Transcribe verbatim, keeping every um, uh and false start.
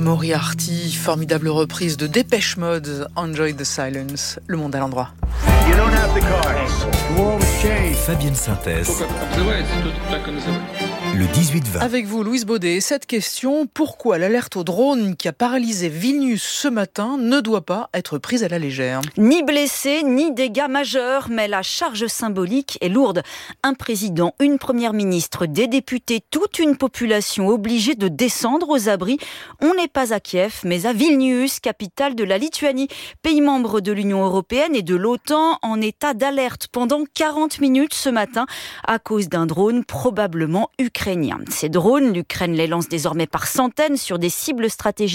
Moriarty, formidable reprise de Dépêche Mode, Enjoy the Silence, Le Monde à l'endroit. Fabienne Synthèse. Le dix-huit vingt. Avec vous, Louise Baudet, cette question, pourquoi l'alerte au drone qui a paralysé Vilnius ce matin ne doit pas être prise à la légère ? Ni blessés, ni dégâts majeurs, mais la charge symbolique est lourde. Un président, une première ministre, des députés, toute une population obligée de descendre aux abris. On n'est pas à Kiev, mais à Vilnius, capitale de la Lituanie, pays membre de l'Union européenne et de l'OTAN, en état d'alerte pendant quarante minutes ce matin à cause d'un drone probablement ukrainien. Ces drones, l'Ukraine les lance désormais par centaines sur des cibles stratégiques